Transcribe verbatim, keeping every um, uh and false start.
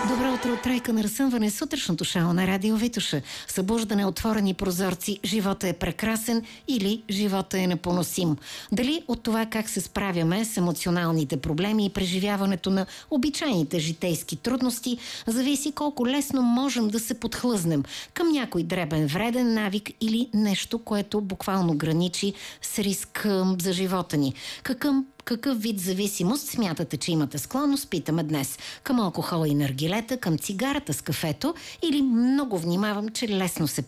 Добро утро, тройка на разсъмване, сутрешното шоу на Радио Витоша. Събуждане, отворени прозорци, живота е прекрасен или живота е непоносим. Дали от това как се справяме с емоционалните проблеми и преживяването на обичайните житейски трудности, зависи колко лесно можем да се подхлъзнем към някой дребен вреден навик или нещо, което буквално граничи с риск за живота ни. Какъв Какъв вид зависимост смятате, че имате склонност, питаме днес. Към алкохола и наргилета, към цигарата с кафето или много внимавам, че лесно се